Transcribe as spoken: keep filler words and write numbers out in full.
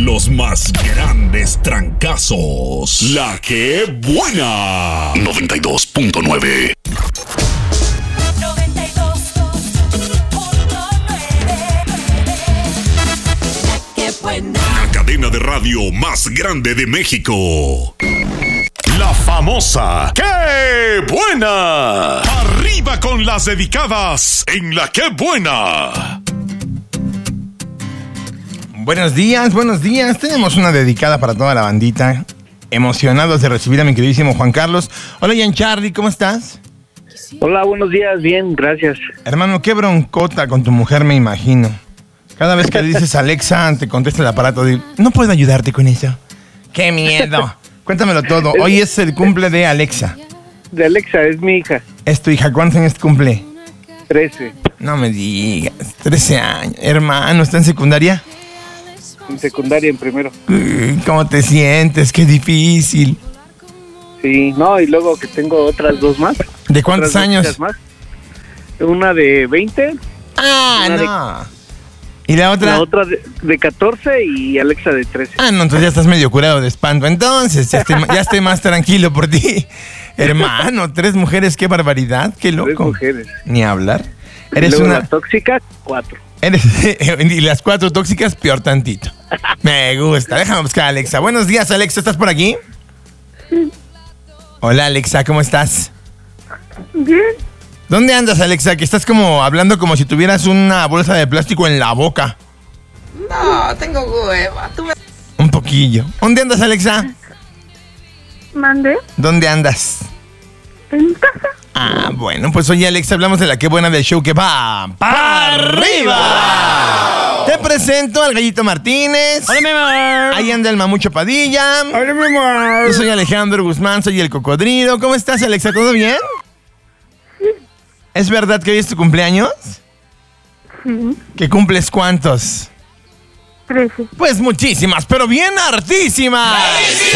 Los más grandes trancazos. La que buena. noventa y dos punto nueve. La cadena de radio más grande de México. La famosa ¡Qué buena! Arriba con las dedicadas en la ¡Qué buena! Buenos días, buenos días. Tenemos una dedicada para toda la bandita. Emocionados de recibir a mi queridísimo Juan Carlos. Hola, Ian Charlie, ¿cómo estás? Hola, buenos días, bien, gracias. Hermano, qué broncota con tu mujer, me imagino. Cada vez que le dices Alexa, te contesta el aparato de... No puedo ayudarte con eso. ¡Qué miedo! Cuéntamelo todo. Hoy es el cumple de Alexa. De Alexa, es mi hija. ¿Es tu hija? ¿Cuántos años cumple? trece. No me digas. trece años. Hermano, ¿está en secundaria? En secundaria, en primero. Uy, ¿cómo te sientes? Qué difícil. Sí, no, y luego que tengo otras dos más. ¿De cuántos Otras dos años? chicas más. Una de veinte. Ah, Una no. ¿Y la otra? La otra de, de catorce y Alexa de trece. Ah, no, entonces ya estás medio curado de espanto. Entonces, ya estoy, ya estoy más tranquilo por ti. Hermano, tres mujeres, qué barbaridad, qué loco. Tres mujeres. Ni hablar. Y Eres luego una... la tóxica, cuatro. Eres... Y las cuatro tóxicas, peor tantito. Me gusta. Déjame buscar a Alexa. Buenos días, Alexa, ¿estás por aquí? Sí. Hola, Alexa, ¿cómo estás? Bien. ¿Dónde andas, Alexa? Que estás como hablando como si tuvieras una bolsa de plástico en la boca. No, tengo hueva. Tú me... Un poquillo. ¿Dónde andas, Alexa? ¿Mandé? ¿Dónde andas? ¿En casa? Ah, bueno, pues oye, Alexa, hablamos de la que buena del show que va para arriba. Te presento al Gallito Martínez. Hola, mi amor. Ahí anda el Mamucho Padilla. Hola, mi amor. Yo soy Alejandro Guzmán, soy el Cocodrilo. ¿Cómo estás, Alexa? ¿Todo bien? ¿Es verdad que hoy es tu cumpleaños? Sí. ¿Que cumples cuántos? trece. Pues muchísimas, pero bien hartísimas.